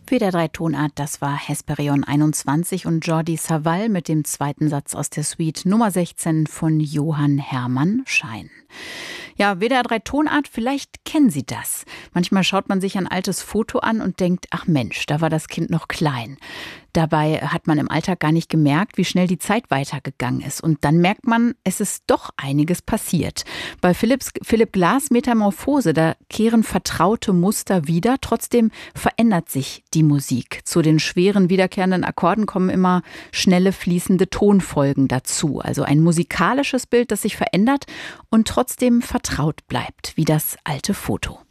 WDR 3 Tonart, das war Hesperion 21 und Jordi Savall mit dem zweiten Satz aus der Suite Nummer 16 von Johann Hermann Schein. Ja, WDR 3 Tonart, vielleicht kennen Sie das. Manchmal schaut man sich ein altes Foto an und denkt, ach Mensch, da war das Kind noch klein. Dabei hat man im Alltag gar nicht gemerkt, wie schnell die Zeit weitergegangen ist. Und dann merkt man, es ist doch einiges passiert. Bei Philipp Glass Metamorphose, da kehren vertraute Muster wieder. Trotzdem verändert sich die Musik. Zu den schweren, wiederkehrenden Akkorden kommen immer schnelle, fließende Tonfolgen dazu. Also ein musikalisches Bild, das sich verändert und trotzdem vertraut bleibt, wie das alte Foto.